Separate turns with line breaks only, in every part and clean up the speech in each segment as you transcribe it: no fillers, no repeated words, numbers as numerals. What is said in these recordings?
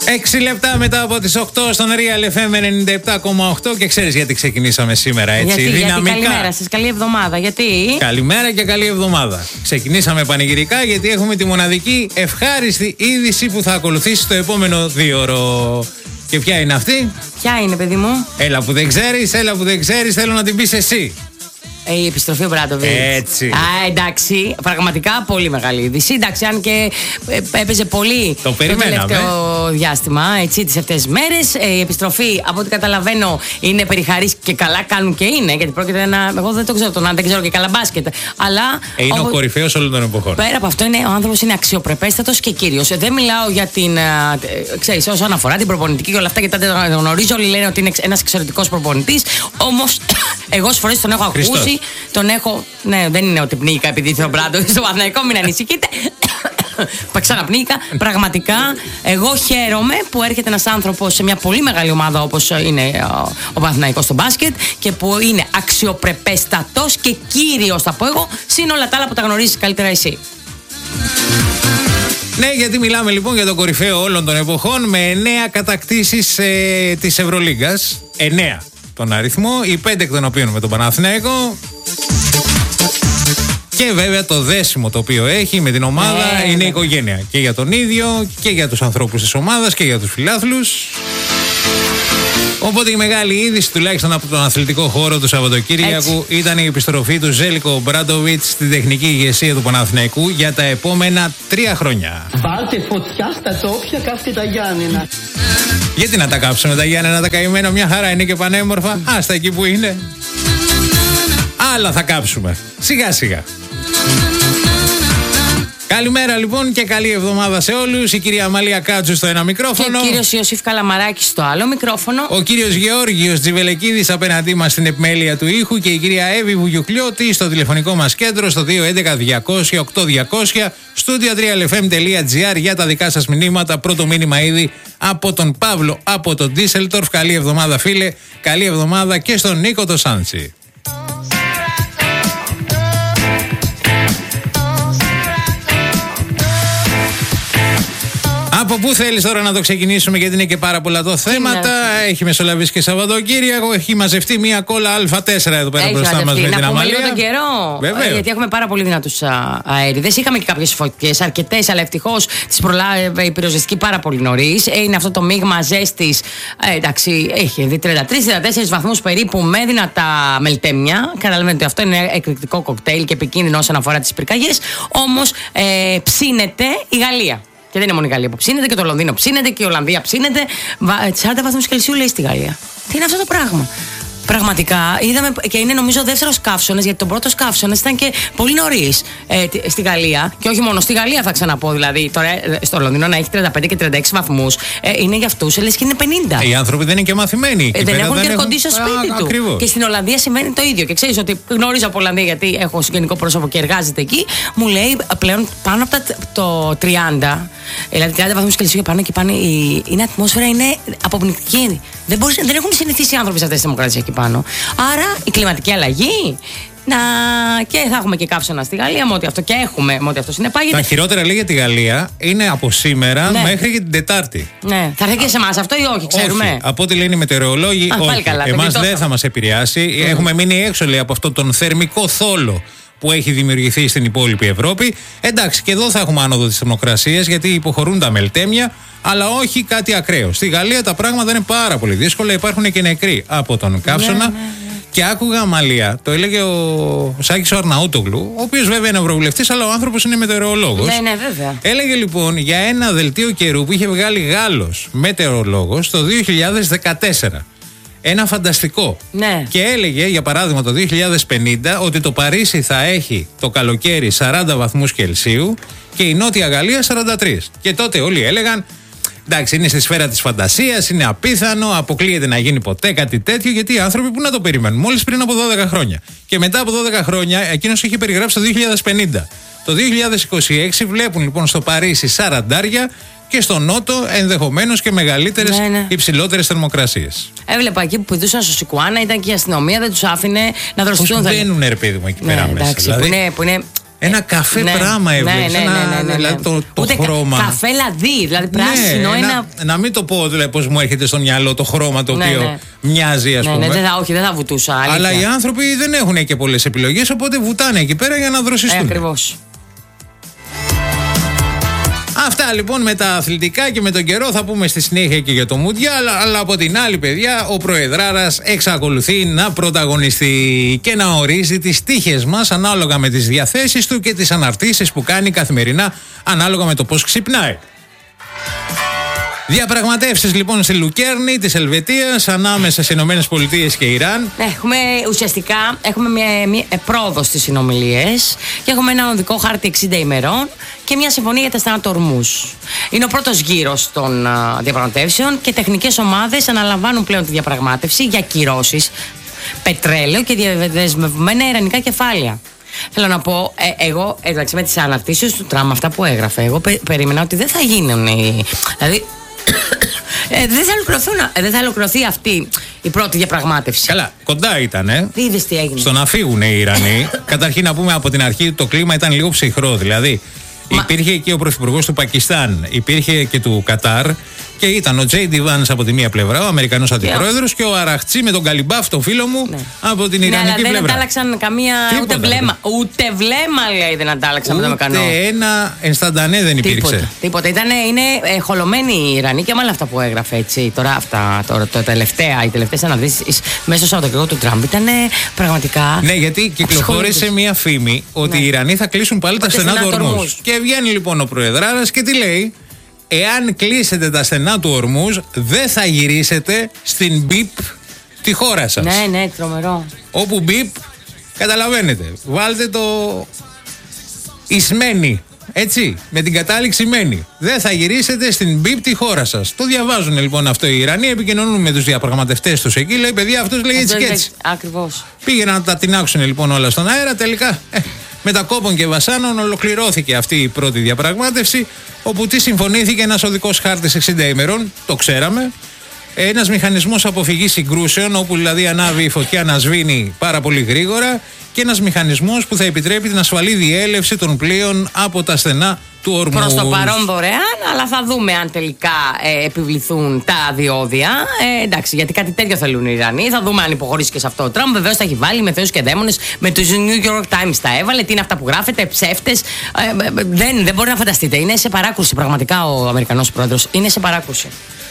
6 λεπτά μετά από τις 8 στον Real FM 97,8 και ξέρεις γιατί ξεκινήσαμε σήμερα έτσι δυναμικά.
Γιατί καλημέρα σας, καλή εβδομάδα. Γιατί?
Καλημέρα και καλή εβδομάδα. Ξεκινήσαμε πανηγυρικά γιατί έχουμε τη μοναδική ευχάριστη είδηση που θα ακολουθήσει στο επόμενο 2ωρο. Και ποια είναι αυτή?
Ποια είναι, παιδί μου?
Έλα που δεν ξέρεις, θέλω να την πεις εσύ.
Η επιστροφή ο Μπράντοβιτς.
Έτσι.
Εντάξει, πραγματικά πολύ μεγάλη είδηση. Εντάξει, αν και έπαιζε πολύ
το
τελευταίο διάστημα, έτσι, τις αυτές μέρες. Η επιστροφή, από ό,τι καταλαβαίνω, είναι περιχαρής και καλά κάνουν και είναι. Γιατί πρόκειται ένα. Εγώ δεν το ξέρω τον δεν ξέρω και καλά μπάσκετ. Αλλά.
Είναι ο κορυφαίος όλων των εποχών.
Πέρα από αυτό, ο άνθρωπος είναι αξιοπρεπέστατος και κύριος. Δεν μιλάω για την. Ξέρεις, όσον αφορά την προπονητική και όλα αυτά, γιατί δεν τον γνωρίζω. Όλοι λένε ότι είναι ένας εξαιρετικός προπονητής. Όμως, εγώ στις φορές τον έχω ακούσει. Τον έχω. Ναι, δεν είναι ότι πνίηκα επειδή ήρθε ο Μπράντοβιτς στο Παναθηναϊκό, μην ανησυχείτε. Ξαναπνίηκα. Πραγματικά, εγώ χαίρομαι που έρχεται ένας άνθρωπος σε μια πολύ μεγάλη ομάδα όπως είναι ο Παναθηναϊκός στο μπάσκετ και που είναι αξιοπρεπέστατος και κύριος, θα πω εγώ, συν όλα τα άλλα που τα γνωρίζεις καλύτερα εσύ.
Ναι, γιατί μιλάμε λοιπόν για τον κορυφαίο όλων των εποχών με 9 κατακτήσεις της Ευρωλίγκας. 9 τον αριθμό, οι 5 εκ των οποίων με τον Παναθηναϊκό. Και βέβαια το δέσιμο το οποίο έχει με την ομάδα είναι η οικογένεια. Και για τον ίδιο και για τους ανθρώπους της ομάδας και για τους φιλάθλους. Οπότε η μεγάλη είδηση, τουλάχιστον από τον αθλητικό χώρο του Σαββατοκύριακου, ήταν η επιστροφή του Ζέλικο Μπράντοβιτς στην τεχνική ηγεσία του Παναθηναϊκού για τα επόμενα 3 χρόνια.
Βάλτε φωτιά στα τόπια, κάφτε τα Γιάννενα.
Γιατί να τα κάψουμε τα Γιάννενα, τα καημένα, μια χαρά είναι και πανέμορφα. Άστα εκεί που είναι. Άλλα θα κάψουμε. Σιγά σιγά. Καλημέρα λοιπόν και καλή εβδομάδα σε όλους. Η κυρία Αμαλία Κάτσου στο ένα μικρόφωνο.
Και ο κύριος Ιωσήφ Καλαμαράκης στο άλλο μικρόφωνο.
Ο κύριος Γεώργιος Τζιβελεκίδης απέναντί μας στην επιμέλεια του ήχου. Και η κυρία Εύη Βουγιουκλιώτη στο τηλεφωνικό μας κέντρο στο 211-200-8200. Στούντιο 3lfm.gr για τα δικά σας μηνύματα. Πρώτο μήνυμα ήδη από τον Παύλο από τον Ντίσελτορφ. Καλή εβδομάδα φίλε. Καλή εβδομάδα και στον Νίκο το Σάντσι. Από πού θέλεις τώρα να το ξεκινήσουμε, γιατί είναι και πάρα πολλά τα θέματα. Έχει μεσολαβήσει και Σαββατοκύριακο. Έχει μαζευτεί μια κόλλα Α4 εδώ πέρα μπροστά μας με την Αμαλία.
Τον καιρό. Βέβαια. Γιατί έχουμε πάρα πολύ δυνατούς αέριδες. Είχαμε και κάποιες φωτιές, αρκετές, αλλά ευτυχώς τις προλάβει η πυροσβεστική πάρα πολύ νωρίς. Είναι αυτό το μείγμα ζέστης. Εντάξει, έχει δει 33-34 βαθμούς περίπου με δυνατά μελτέμια. Καταλαβαίνετε ότι αυτό είναι εκρηκτικό κοκτέιλ και επικίνδυνο όσον αφορά τις πυρκαγιές. Όμως ψήνεται η Γαλλία. Και δεν είναι μόνο η Γαλλία που ψήνεται, και το Λονδίνο ψήνεται και η Ολλανδία ψήνεται. 40 βαθμούς Κελσίου λέει στη Γαλλία. Τι είναι αυτό το πράγμα? Πραγματικά είδαμε, και είναι νομίζω ο δεύτερος καύσωνας, γιατί τον πρώτος καύσωνας ήταν και πολύ νωρίς στη Γαλλία. Και όχι μόνο στη Γαλλία, θα ξαναπώ. Δηλαδή, τώρα στο Λονδίνο να έχει 35 και 36 βαθμούς είναι για αυτούς, λες και είναι 50.
Οι άνθρωποι δεν είναι και μαθημένοι.
Δεν έχουν και κοντί στο σπίτι του.
Ακριβώς.
Και στην Ολλανδία σημαίνει το ίδιο. Και ξέρεις ότι γνωρίζω από Ολλανδία, γιατί έχω συγγενικό πρόσωπο και εργάζεται εκεί. Μου λέει πλέον πάνω από το 30, δηλαδή 30 βαθμούς Κελσίου και πάνω, η ατμόσφαιρα είναι αποπνικτική. Δεν έχουν συνηθίσει οι άνθρωποι σε αυτές τις δημοκρατίες εκεί πάνω. Άρα η κλιματική αλλαγή. Και θα έχουμε και καύσωνα στη Γαλλία, με ό,τι αυτό και έχουμε, με ό,τι αυτό συνεπάγεται.
Τα χειρότερα λέει για τη Γαλλία είναι από σήμερα μέχρι και την Τετάρτη.
Ναι. Θα έρθει και σε εμάς αυτό ή όχι, ξέρουμε?
Όχι. Από ό,τι λένε οι μετεωρολόγοι, όχι. Εμάς δεν θα μας επηρεάσει. Έχουμε μείνει έξω, λέει, από αυτόν τον θερμικό θόλο που έχει δημιουργηθεί στην υπόλοιπη Ευρώπη. Εντάξει, και εδώ θα έχουμε άνοδο της θερμοκρασίας, γιατί υποχωρούν τα μελτέμια, αλλά όχι κάτι ακραίο. Στη Γαλλία τα πράγματα είναι πάρα πολύ δύσκολα. Υπάρχουν και νεκροί από τον καύσωνα. Και άκουγα, Αμαλία, το έλεγε ο Σάκης ο Αρναούτογλου, ο οποίος βέβαια είναι ευρωβουλευτής, αλλά ο άνθρωπος είναι μετεωρολόγος.
Ναι, βέβαια.
Έλεγε λοιπόν για ένα δελτίο καιρού που είχε βγάλει Γάλλος μετεωρολόγος το 2014. Ένα φανταστικό.
Ναι.
Και έλεγε, για παράδειγμα, το 2050 ότι το Παρίσι θα έχει το καλοκαίρι 40 βαθμούς Κελσίου και η Νότια Γαλλία 43. Και τότε όλοι έλεγαν, εντάξει, είναι στη σφαίρα της φαντασίας, είναι απίθανο, αποκλείεται να γίνει ποτέ κάτι τέτοιο, γιατί οι άνθρωποι που να το περιμένουν, μόλις πριν από 12 χρόνια. Και μετά από 12 χρόνια, εκείνος είχε περιγράψει το 2050. Το 2026 βλέπουν λοιπόν στο Παρίσι 40 και στο Νότο ενδεχομένως και μεγαλύτερες, υψηλότερες θερμοκρασίες.
Έβλεπα εκεί που πηδούσαν στο Σικουάνα, ήταν και η αστυνομία, δεν τους άφηνε να δροσιστούν.
Πώς μπαίνουν, ρε παιδί μου, εκεί πέρα μέσα.
Εντάξει, δηλαδή, που είναι
Ένα καφέ πράγμα έβλεπες. Δηλαδή το χρώμα.
Καφέ λαδί, δηλαδή πράσινο.
Να μην το πω δηλαδή, πώς μου έρχεται στο μυαλό το χρώμα το οποίο μοιάζει, ας πούμε.
Όχι, δεν θα βουτούσα. Αλήθεια.
Αλλά οι άνθρωποι δεν έχουν και πολλές επιλογές, οπότε βουτάνε εκεί πέρα για να δροσιστούν.
Ακριβώς.
Αυτά λοιπόν με τα αθλητικά και με τον καιρό θα πούμε στη συνέχεια και για το Μουντιάλ. Αλλά από την άλλη, παιδιά, ο Προεδράρας εξακολουθεί να πρωταγωνιστεί και να ορίζει τις τύχες μας ανάλογα με τις διαθέσεις του και τις αναρτήσεις που κάνει καθημερινά ανάλογα με το πώς ξυπνάει. Διαπραγματεύσεις λοιπόν στη Λουκέρνη της Ελβετίας ανάμεσα στις ΗΠΑ και Ιράν.
Ουσιαστικά έχουμε μια πρόοδο στις συνομιλίες και έχουμε ένα οδικό χάρτη 60 ημερών και μια συμφωνία για τα στενά του Ορμούζ. Είναι ο πρώτος γύρος των διαπραγματεύσεων και τεχνικές ομάδες αναλαμβάνουν πλέον τη διαπραγμάτευση για κυρώσεις, πετρέλαιο και διαδεσμευμένα ιρανικά κεφάλαια. Θέλω να πω, εγώ εντάξει με τις αναρτήσεις του Τραμπ, αυτά που έγραφε, εγώ περίμενα ότι δεν θα γίνουν. Δηλαδή. Δεν θα ολοκληρωθεί αυτή η πρώτη διαπραγμάτευση.
Καλά, κοντά ήταν.
Είδες τι έγινε.
Στο να φύγουν οι Ιρανοί. Καταρχήν να πούμε από την αρχή το κλίμα ήταν λίγο ψυχρό. Δηλαδή υπήρχε και ο πρωθυπουργός του Πακιστάν, υπήρχε και του Κατάρ και ήταν ο Τζέιντι Βάνς από τη μία πλευρά, ο Αμερικανός αντιπρόεδρος, και ο Αραχτσί με τον Καλιμπάφ, τον φίλο μου, από την Ιρανική πλευρά.
Αλλά δεν αντάλλαξαν καμία. Ούτε βλέμμα. Ούτε βλέμμα, λέει, δεν αντάλλαξαν με το Αμερικανό.
Ούτε ένα ενσταντανέ δεν υπήρξε.
Τίποτα. Είναι χολωμένοι οι Ιρανοί και με όλα αυτά που έγραφε έτσι. Τώρα οι τελευταίες αναδύσεις μέσα στο Σαββατοκύριακο του Τραμπ ήταν πραγματικά.
Ναι, γιατί κυκλοφόρησε μία φήμη ότι οι Ιρανοί θα κλείσουν πάλι τα στενά του Ορμούζ. Και βγαίνει λοιπόν ο Προεδράρας και τι λέει? Εάν κλείσετε τα στενά του Ορμούζ, δεν θα γυρίσετε στην μπιπ τη χώρα σας.
Ναι, τρομερό.
Όπου μπιπ, καταλαβαίνετε, βάλτε το ισμένη, έτσι, με την κατάληξη μένη. Δεν θα γυρίσετε στην μπιπ τη χώρα σας. Το διαβάζουν λοιπόν αυτό οι Ιρανοί, επικοινωνούν με τους διαπραγματευτές τους εκεί, λέει παιδιά αυτός λέει έτσι και έτσι.
Ακριβώς.
Πήγαιναν να τα τινάξουν λοιπόν όλα στον αέρα, τελικά με τα κόπων και βασάνων ολοκληρώθηκε αυτή η πρώτη διαπραγμάτευση, όπου τι συμφωνήθηκε? Ένας οδικός χάρτης 60 ημερών, το ξέραμε. Ένας μηχανισμός αποφυγής συγκρούσεων, όπου δηλαδή ανάβει η φωτιά να σβήνει πάρα πολύ γρήγορα, και ένας μηχανισμός που θα επιτρέπει την ασφαλή διέλευση των πλοίων από τα στενά του Ορμούζ.
Προς το παρόν δωρεάν, αλλά θα δούμε αν τελικά επιβληθούν τα διόδια. Εντάξει, γιατί κάτι τέτοιο θέλουν οι Ιρανοί. Θα δούμε αν υποχωρήσει και σε αυτό ο Τραμπ. Βεβαίως τα έχει βάλει με θεούς και δαίμονες. Με τους New York Times τα έβαλε. Τι είναι αυτά που γράφετε, ψεύτες. Δεν μπορεί να φανταστείτε. Είναι σε παράκουρση πραγματικά ο Αμερικανός πρόεδρος. Είναι σε παράκουρση.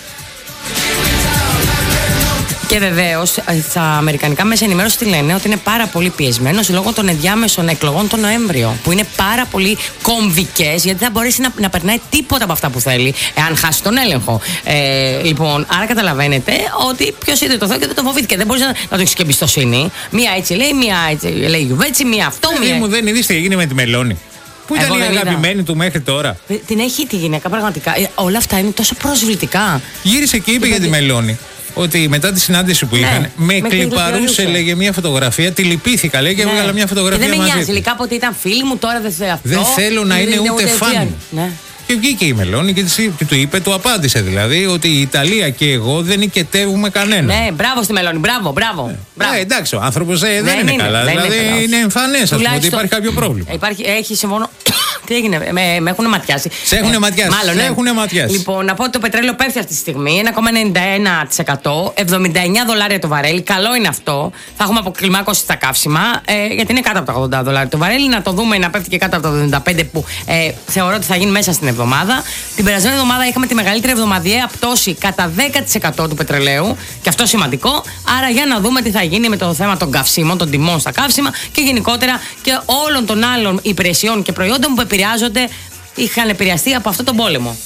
Και βεβαίως στα αμερικανικά μέσα ενημέρωση τι λένε? Ότι είναι πάρα πολύ πιεσμένος λόγω των ενδιάμεσων εκλογών τον Νοέμβριο. Που είναι πάρα πολύ κομβικές, γιατί δεν θα μπορέσει να περνάει τίποτα από αυτά που θέλει, εάν χάσει τον έλεγχο. Λοιπόν, άρα καταλαβαίνετε ότι ποιος είδε το Θεό και δεν το φοβήθηκε. Δεν μπορεί να το έχει και εμπιστοσύνη. Μία έτσι λέει, μία έτσι λέει γιουβέτσι, μία αυτό. Μία...
μου δεν είδες τι έγινε με τη Μελώνη? Πού ήταν η αγαπημένη του μέχρι τώρα?
Την έχει τη γυναίκα πραγματικά. Όλα αυτά είναι τόσο προσβλητικά.
Γύρισε και είπε για τη Μελώνη ότι μετά τη συνάντηση που είχαν, με κλιπαρούσε, λέγε μια φωτογραφία, τη λυπήθηκα, λέει, και έβγαλα μια φωτογραφία μαζί.
Δεν με νοιάζει, κάποτε ήταν φίλη μου, τώρα δεν θέλω αυτό.
Δεν θέλω να είναι ούτε φαν. Και βγήκε η Μελώνη και του είπε, του απάντησε δηλαδή, ότι η Ιταλία και εγώ δεν οικετεύουμε κανένα.
Ναι, μπράβο στη Μελώνη, μπράβο.
Εντάξει, ο άνθρωπος δεν είναι καλά. Δηλαδή είναι εμφανές, ας πούμε, ότι υπάρχει κάποιο πρόβλημα.
Έχει συμφωνώ. Τι έγινε, με έχουν ματιάσει.
Σε έχουν ματιάσει. Μάλλον, έχουν ματιάσει.
Λοιπόν, να πω ότι το πετρέλαιο πέφτει αυτή τη στιγμή 1,91%, $79 το βαρέλι. Καλό είναι αυτό. Θα έχουμε αποκλιμάκωση στα καύσιμα, γιατί είναι κάτω από τα $80 το βαρέλι. Να το δούμε να πέφτει και κάτω από τα 75 που θεωρώ ότι θα γίνει μέσα στην εβδομάδα. Την περασμένη εβδομάδα είχαμε τη μεγαλύτερη εβδομαδιαία πτώση κατά 10% του πετρελαίου. Και αυτό σημαντικό. Άρα για να δούμε τι θα γίνει με το θέμα των καυσίμων, των τιμών στα καύσιμα και γενικότερα και όλων των άλλων υπηρεσιών και προϊόντων που επηρεάζονται, είχαν επηρεαστεί από αυτόν τον πόλεμο.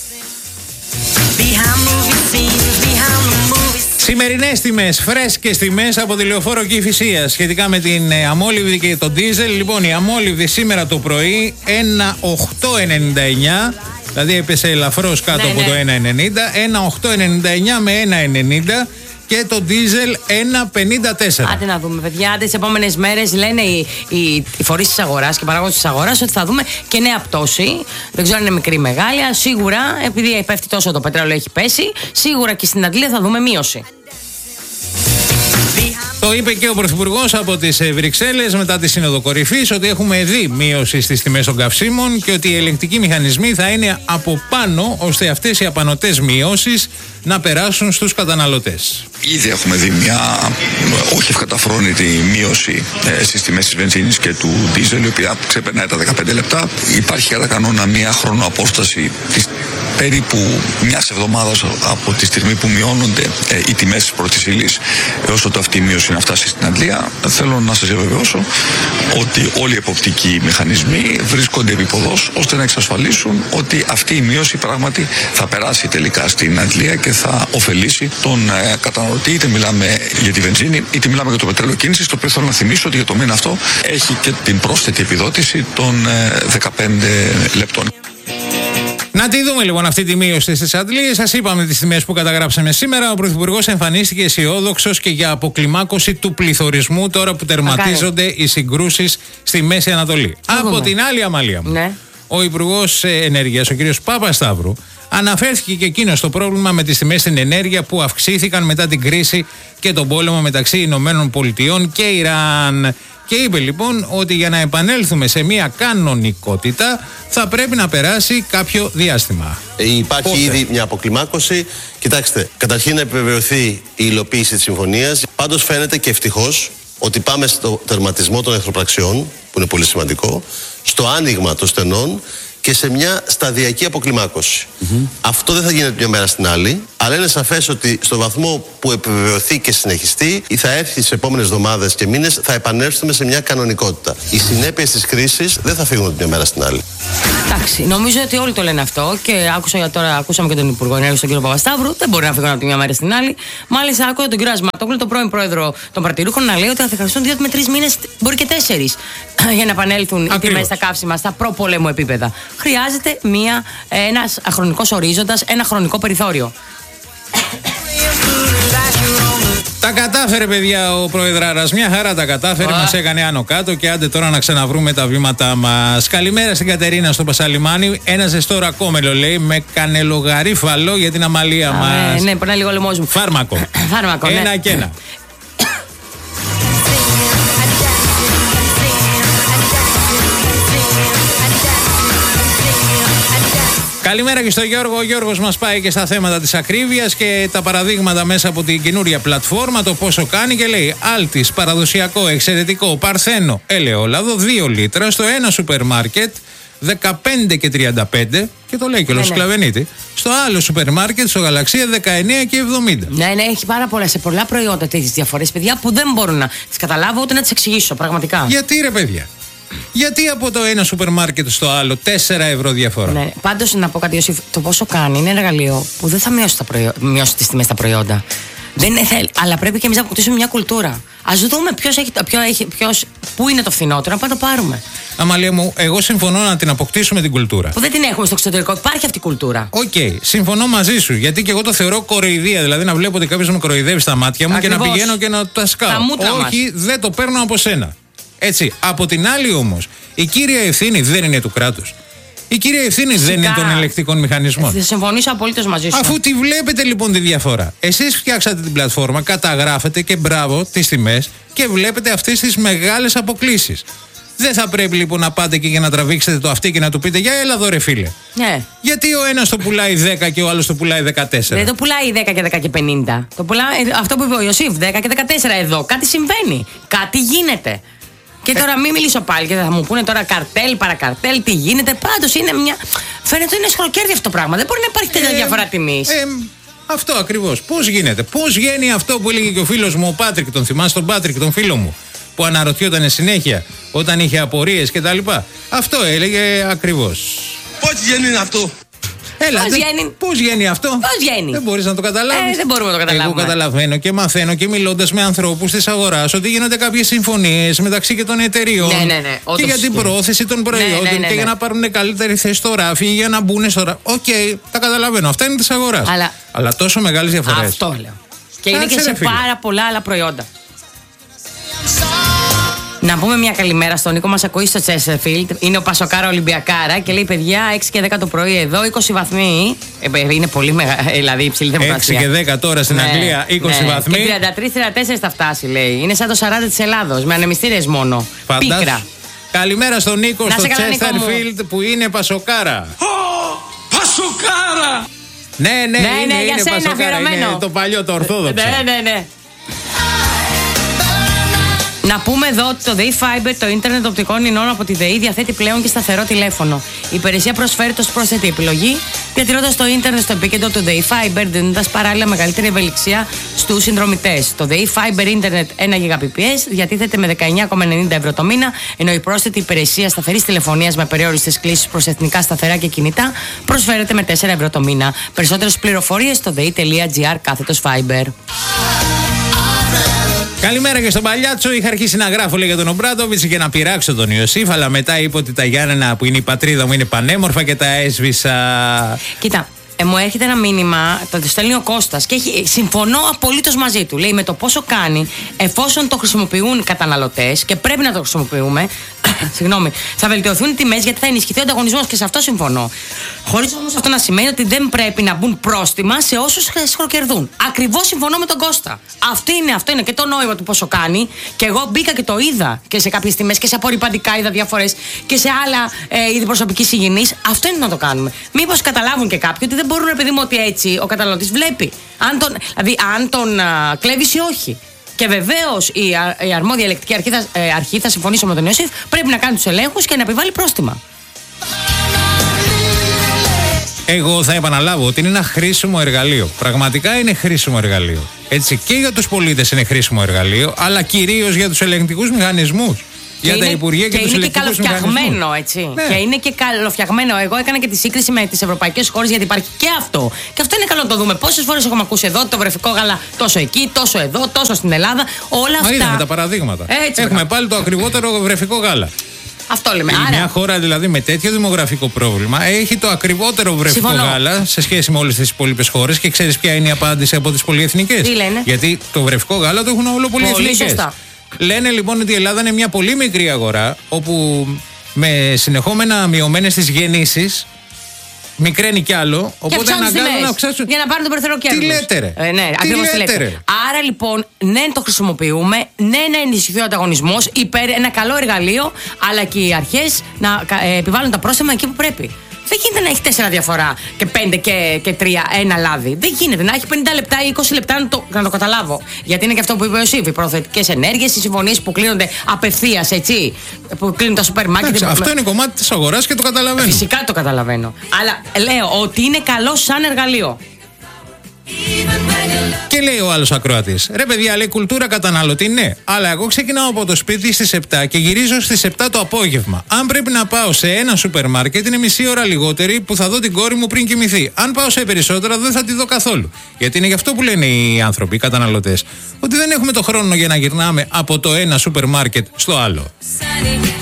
Σημερινές τιμές, φρέσκες τιμές από τη Λεωφόρο Κηφισίας σχετικά με την αμόλυβδη και τον ντίζελ. Λοιπόν, η αμόλυβδη σήμερα το πρωί 1,899, δηλαδή έπεσε ελαφρώς κάτω από το 1,90, 1,899 με 1,90. Και το ντίζελ 1,54.
Άντε να δούμε, παιδιά. Τις επόμενες μέρες λένε οι φορείς της αγοράς και οι παράγοντες της αγοράς ότι θα δούμε και νέα πτώση. Δεν ξέρω αν είναι μικρή ή μεγάλη. Σίγουρα, επειδή πέφτει τόσο το πετρέλαιο, έχει πέσει. Σίγουρα και στην Αγγλία θα δούμε μείωση.
Το Το είπε και ο Πρωθυπουργός από τις Βρυξέλλες μετά τη Σύνοδο Κορυφής ότι έχουμε δει μείωση στις τιμές των καυσίμων και ότι οι ελεγκτικοί μηχανισμοί θα είναι από πάνω ώστε αυτές οι απανωτές μειώσεις να περάσουν στους καταναλωτές.
Ήδη έχουμε δει μια όχι ευκαταφρόνητη μείωση στις τιμές της βενζίνης και του ντίζελ, η οποία ξεπερνάει τα 15 λεπτά. Υπάρχει κατά κανόνα μια χρονοαπόσταση της περίπου μιας εβδομάδας από τη στιγμή που μειώνονται οι τιμές της πρώτης ύλης έως ότι αυτή η μείωση να φτάσει στην Αγγλία. Θέλω να σας διαβεβαιώσω ότι όλοι οι εποπτικοί μηχανισμοί βρίσκονται επίποδος ώστε να εξασφαλίσουν ότι αυτή η μείωση πράγματι θα περάσει τελικά στην Αγγλία και θα ωφελήσει τον καταναλωτή, είτε μιλάμε για τη βενζίνη είτε μιλάμε για το πετρέλαιο κίνησης, το οποίο θέλω να θυμίσω ότι για το μήνα αυτό έχει και την πρόσθετη επιδότηση των 15 λεπτών.
Να τη δούμε λοιπόν αυτή τη μείωση στις Αντλίες. Σας είπαμε τις τιμές που καταγράψαμε σήμερα. Ο Πρωθυπουργός εμφανίστηκε αισιόδοξος και για αποκλιμάκωση του πληθωρισμού τώρα που τερματίζονται οι συγκρούσεις στη Μέση Ανατολή. Από την άλλη, Αμαλία μου,
ναι,
ο Υπουργός Ενέργειας, ο κ. Παπασταύρου, αναφέρθηκε και εκείνο στο πρόβλημα με τις τιμές στην ενέργεια που αυξήθηκαν μετά την κρίση και τον πόλεμο μεταξύ Ηνωμένων Πολιτειών και Ιράν. Και είπε λοιπόν ότι για να επανέλθουμε σε μια κανονικότητα θα πρέπει να περάσει κάποιο διάστημα.
Υπάρχει ήδη μια αποκλιμάκωση. Κοιτάξτε, καταρχήν να επιβεβαιωθεί η υλοποίηση της συμφωνίας. Πάντως φαίνεται και ευτυχώς ότι πάμε στο τερματισμό των εχθροπραξιών, που είναι πολύ σημαντικό, στο άνοιγμα των στενών και σε μια σταδιακή αποκλιμάκωση. Αυτό δεν θα γίνεται μια μέρα στην άλλη, αλλά είναι σαφές ότι στο βαθμό που επιβεβαιωθεί και συνεχιστεί, ή θα έρθει στις επόμενες εβδομάδες και μήνες, θα επανέλθουμε σε μια κανονικότητα. Οι συνέπειες της κρίσης δεν θα φύγουν μια μέρα στην άλλη.
Εντάξει, νομίζω ότι όλοι το λένε αυτό και ακούσαμε και τον Υπουργό Ενέργειας, τον κύριο Παπασταύρου. Δεν μπορεί να φύγουν από τη μια μέρα στην άλλη. Μάλιστα, άκουγα τον κύριο Ασματόγλου, τον πρώην πρόεδρο των Παρτηρούχων, να λέει ότι θα χρειαστούν 2 με 3 μήνες, μπορεί και 4, για να επανέλθουν οι τιμές στα καύσιμα στα προπολέμου επίπεδα. Χρειάζεται ένας χρονικός ορίζοντας, ένα χρονικό περιθώριο.
Τα κατάφερε, παιδιά, ο Προεδράρας. Μια χαρά τα κατάφερε. Μας έκανε άνω κάτω και άντε τώρα να ξαναβρούμε τα βήματά μας. Καλημέρα στην Κατερίνα στο Πασαλιμάνι. Ένα ζεστό ρακόμελο, λέει, με κανελογαρίφαλο για την Αμαλία μας.
Ναι, πονάει λίγο ο λαιμός μου.
Φάρμακο. Ένα και ένα. Καλημέρα και στο Γιώργο. Ο Γιώργος μας πάει και στα θέματα της ακρίβειας και τα παραδείγματα μέσα από την καινούρια πλατφόρμα, το πόσο κάνει, και λέει Άλτης, παραδοσιακό, εξαιρετικό, Παρθένο, ελαιόλαδο, 2 λίτρα στο ένα σούπερ μάρκετ 15 και 35, και το λέει και ο Σκλαβενίτη. Στο άλλο σούπερ μάρκετ, στο Γαλαξία, 19 και 70.
Ναι, έχει πάρα πολλά, σε πολλά προϊόντα τέτοιες διαφορές, παιδιά, που δεν μπορώ να τις καταλάβω ούτε να τις εξηγήσω πραγματικά.
Γιατί, ρε παιδιά? Γιατί από το ένα σούπερ μάρκετ στο άλλο 4 ευρώ διαφορά?
Ναι, πάντως να πω κάτι, Ιωσήφ, το πόσο κάνει είναι εργαλείο που δεν θα μειώσει τις τιμές στα προϊόντα. Αλλά πρέπει και εμείς να αποκτήσουμε μια κουλτούρα. Ας δούμε πού είναι το φθηνότερο, να πάμε το πάρουμε.
Αμαλία μου, εγώ συμφωνώ να την αποκτήσουμε την κουλτούρα.
Που δεν την έχουμε στο εξωτερικό, υπάρχει αυτή η κουλτούρα.
Οκ, συμφωνώ μαζί σου. Γιατί και εγώ το θεωρώ κοροϊδία. Δηλαδή να βλέπω ότι κάποιος με κοροϊδεύει στα μάτια μου. Ακριβώς. Και να πηγαίνω και να τα σκάω. Όχι, δεν το παίρνω από σένα. Έτσι. Από την άλλη όμως, η κύρια ευθύνη δεν είναι του κράτους. Η κύρια ευθύνη δεν είναι των ελεκτικών μηχανισμών.
Θα συμφωνήσω απολύτως μαζί σου.
Αφού τη βλέπετε λοιπόν τη διαφορά. Εσείς φτιάξατε την πλατφόρμα, καταγράφετε και μπράβο τις τιμές και βλέπετε αυτές τις μεγάλες αποκλίσεις. Δεν θα πρέπει λοιπόν να πάτε και για να τραβήξετε το αυτί και να του πείτε για έλα εδώ ρε φίλε.
Ναι.
Γιατί ο ένας το πουλάει 10 και ο άλλος το πουλάει 14.
Δεν το πουλάει 10 και 10 και 50. Το πουλάει αυτό που είπε ο Ιωσήφ, 10 και 14 εδώ. Κάτι συμβαίνει. Κάτι γίνεται. Και τώρα μην μιλήσω πάλι και θα μου πούνε τώρα καρτέλ, παρακαρτέλ, τι γίνεται. Πάντως είναι μια. Φαίνεται ότι είναι σχροκέρδι αυτό το πράγμα. Δεν μπορεί να υπάρχει τέτοια διαφορά τιμής.
Αυτό ακριβώς. Πώς γίνεται? Πώς βγαίνει αυτό που έλεγε και ο φίλος μου ο Πάτρικ, τον θυμάσαι τον Πάτρικ, τον φίλο μου, που αναρωτιόταν συνέχεια όταν είχε απορίες κτλ. Αυτό έλεγε ακριβώς.
Πώς βγαίνει αυτό?
Έλα, πώς βγαίνει αυτό?
Πώς βγαίνει?
Δεν μπορείς να το καταλάβεις.
Δεν μπορούμε να το καταλάβουμε.
Εγώ καταλαβαίνω και μαθαίνω και μιλώντας με ανθρώπους της αγοράς ότι γίνονται κάποιες συμφωνίες μεταξύ και των εταιριών.
Ναι.
Και για την πρόθεση των προϊόντων και για να πάρουν καλύτερη θέση στο ράφι ή για να μπουν στο ράφι. Οκ, τα καταλαβαίνω. Αυτά είναι της αγοράς. Αλλά τόσο μεγάλες διαφορές.
Αυτό λέω. Και είναι και σε πάρα πολλά άλλα προϊόντα. Να πούμε μια καλημέρα στον Νίκο, μας ακούει στο Τσέσεφιλντ. Είναι ο Πασοκάρα Ολυμπιακάρα και λέει: παιδιά, 6 και 10 το πρωί εδώ, 20 βαθμοί. Είναι πολύ δηλαδή υψηλή θερμοκρασία.
6 και 10 τώρα στην Αγγλία, 20 βαθμοί.
Και 33-34 θα φτάσει, λέει. Είναι σαν το 40 της Ελλάδος, με ανεμιστήρες μόνο. Πίκρα.
Καλημέρα στον Νίκο στο Τσέσεφιλντ που είναι Πασοκάρα.
Πασοκάρα!
Ναι,
για
είναι
σένα,
Πασοκάρα. Είναι το παλιό, το ορθόδοξο.
Ναι. Να πούμε εδώ ότι το ΔΕΗ Fiber, το ίντερνετ οπτικών ινών από τη ΔΕΗ, διαθέτει πλέον και σταθερό τηλέφωνο. Η υπηρεσία προσφέρει ως πρόσθετη επιλογή, διατηρώντας το ίντερνετ στο επίκεντρο του ΔΕΗ Fiber, δίνοντας παράλληλα μεγαλύτερη ευελιξία στους συνδρομητές. Το ΔΕΗ Fiber ίντερνετ 1 Gbps διατίθεται με 19,90 ευρώ το μήνα, ενώ η πρόσθετη υπηρεσία σταθερής τηλεφωνίας με περιόριστες κλήσεις προς εθνικά σταθερά και κινητά προσφέρεται με 4 ευρώ το μήνα. Περισσότερες πληροφορίες στο dei.gr/Fiber.
Καλημέρα και στον Παλιάτσο. Είχα αρχίσει να γράφω για τον Ομπράντοβιτς και να πειράξω τον Ιωσήφ, αλλά μετά είπε ότι τα Γιάννενα που είναι η πατρίδα μου είναι πανέμορφα και τα έσβησα.
Κοίτα, μου έρχεται ένα μήνυμα, το στέλνει ο Κώστας και συμφωνώ απολύτως μαζί του. Λέει με το πόσο κάνει, εφόσον το χρησιμοποιούν οι καταναλωτές και πρέπει να το χρησιμοποιούμε, συγγνώμη, θα βελτιωθούν οι τιμές γιατί θα ενισχυθεί ο ανταγωνισμός και σε αυτό συμφωνώ. Χωρίς όμως αυτό να σημαίνει ότι δεν πρέπει να μπουν πρόστιμα σε όσους χροκερδούν. Ακριβώς συμφωνώ με τον Κώστα. Αυτό είναι και το νόημα του πόσο κάνει. Και εγώ μπήκα και το είδα και σε κάποιες τιμές και σε απορριπαντικά είδα διαφορές και σε άλλα είδη προσωπικής υγιεινής. Αυτό είναι να το κάνουμε. Μήπως καταλάβουν και κάποιοι ότι δεν μπορούν, επειδή μου, ότι έτσι ο καταναλωτής βλέπει. Αν τον κλέβεις ή όχι. Και βεβαίως η αρμόδια ελεκτική αρχή, θα συμφωνήσω με τον Ιωσήφ, πρέπει να κάνει τους ελέγχους και να επιβάλλει πρόστιμα.
Εγώ θα επαναλάβω ότι είναι ένα χρήσιμο εργαλείο. Πραγματικά είναι χρήσιμο εργαλείο. Έτσι, και για τους πολίτες είναι χρήσιμο εργαλείο, αλλά κυρίως για τους ελεγκτικούς μηχανισμούς. Για τα Υπουργεία και τους ελεγκτικούς μηχανισμούς.
Και είναι και καλοφτιαγμένο, έτσι.
Ναι.
Και είναι και καλοφτιαγμένο. Εγώ έκανα και τη σύγκριση με τις ευρωπαϊκές χώρες, γιατί υπάρχει και αυτό. Και αυτό είναι καλό να το δούμε. Πόσες φορές έχουμε ακούσει εδώ το βρεφικό γάλα τόσο εκεί, τόσο εδώ, τόσο στην Ελλάδα. Όλα αυτά.
Είδαμε τα παραδείγματα. Έχουμε πάλι το ακριβότερο βρεφικό γάλα.
Αυτό λέμε.
Μια χώρα δηλαδή με τέτοιο δημογραφικό πρόβλημα έχει το ακριβότερο βρεφικό γάλα σε σχέση με όλες τις υπόλοιπες χώρες. Και ξέρεις ποια είναι η απάντηση από τις πολυεθνικές?
Τι λένε?
Γιατί το βρεφικό γάλα το έχουν όλο πολυεθνικές. Λένε λοιπόν ότι η Ελλάδα είναι μια πολύ μικρή αγορά, όπου με συνεχόμενα μειωμένες τις γεννήσεις μικραίνει κι άλλο. Οπότε αναγκάζουν να αυξάσουν.
Για να πάρουν το περιθώριο κέρδους.
Τι λέτε, ρε?
Ναι, ακριβώς τι λέτε. Άρα λοιπόν, ναι, το χρησιμοποιούμε, ναι, να ενισχυθεί ο ανταγωνισμός, ένα καλό εργαλείο, αλλά και οι αρχές να επιβάλλουν τα πρόστιμα εκεί που πρέπει. Δεν γίνεται να έχει 4 διαφορά και 5 και 3 ένα λάδι. Δεν γίνεται να έχει 50 λεπτά ή 20 λεπτά να το καταλάβω. Γιατί είναι και αυτό που είπε ο Ιωσήφ. Οι προθετικές ενέργειες, οι συμφωνίες που κλείνονται απευθείας, έτσι. Που κλείνουν τα σούπερ μάρκετ.
Αυτό είναι κομμάτι της αγοράς και το καταλαβαίνω.
Φυσικά το καταλαβαίνω. Αλλά λέω ότι είναι καλό σαν εργαλείο.
Και λέει ο άλλος ακροατής: ρε παιδιά, λέει, κουλτούρα καταναλωτή, ναι. Αλλά εγώ ξεκινάω από το σπίτι στις 7 και γυρίζω στις 7 το απόγευμα. Αν πρέπει να πάω σε ένα σούπερ μάρκετ, είναι μισή ώρα λιγότερη που θα δω την κόρη μου πριν κοιμηθεί. Αν πάω σε περισσότερα, δεν θα τη δω καθόλου. Γιατί είναι γι' αυτό που λένε οι άνθρωποι, οι καταναλωτές, ότι δεν έχουμε το χρόνο για να γυρνάμε από το ένα σούπερ μάρκετ στο άλλο.